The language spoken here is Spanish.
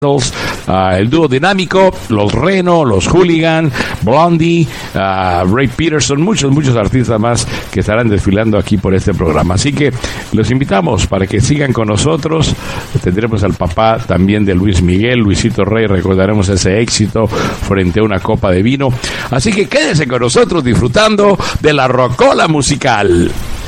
el dúo dinámico, los Reno, los Hooligan, Blondie, Ray Peterson, muchos artistas más que estarán desfilando aquí por este programa. Así que los invitamos para que sigan con nosotros. Tendremos al papá también de Luis Miguel, Luisito Rey, recordaremos ese éxito frente a una copa de vino. Así que quédense con nosotros disfrutando de la rocola musical.